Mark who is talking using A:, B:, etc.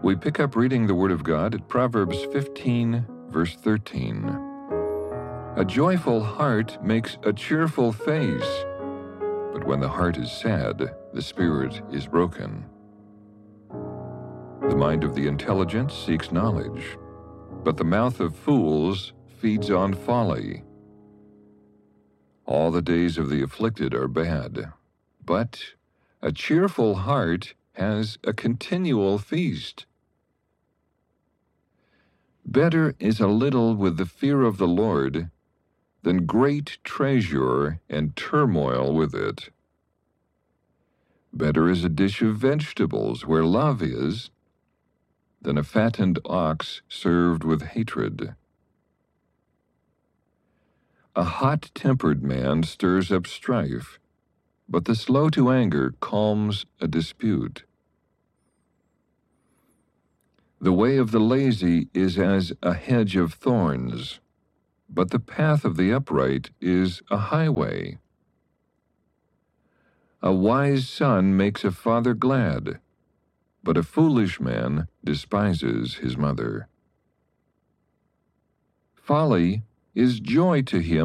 A: We pick up reading the Word of God at Proverbs 15, verse 13. A joyful heart makes a cheerful face, but when the heart is sad, the spirit is broken. The mind of the intelligent seeks knowledge, but the mouth of fools feeds on folly. All the days of the afflicted are bad, but a cheerful heart has a continual feast. Better is a little with the fear of the Lord than great treasure and turmoil with it. Better is a dish of vegetables where love is than a fattened ox served with hatred. A hot-tempered man stirs up strife, but the slow to anger calms a dispute. The way of the lazy is as a hedge of thorns, but the path of the upright is a highway. A wise son makes a father glad, but a foolish man despises his mother. Folly is joy to him